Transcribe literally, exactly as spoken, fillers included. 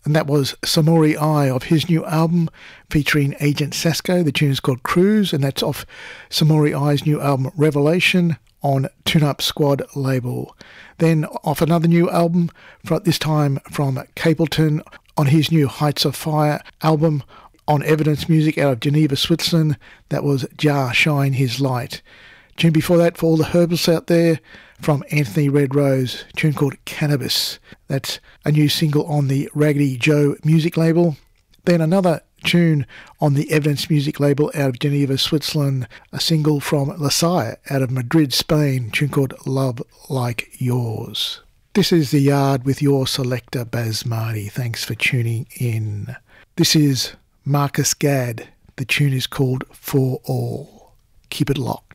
And that was Samori Eye of his new album featuring Agent Sasco. The tune is called Cruise, and that's off Samori Eye's new album Revelation on Tune Up Squad label. Then off another new album, this time from Capleton on his new Heights of Fire album on Evidence Music out of Geneva, Switzerland. That was Jah Shine His Light. Tune before that, for all the herbalists out there, from Anthony Red Rose, a tune called Cannabis. That's a new single on the Raggedy Joe music label. Then another tune on the Evidence Music label out of Geneva, Switzerland, a single from Lasaya out of Madrid, Spain, a tune called Love Like Yours. This is The Yard with your selector Baz Mardi. Thanks for tuning in. This is Marcus Gadd. The tune is called For All. Keep it locked.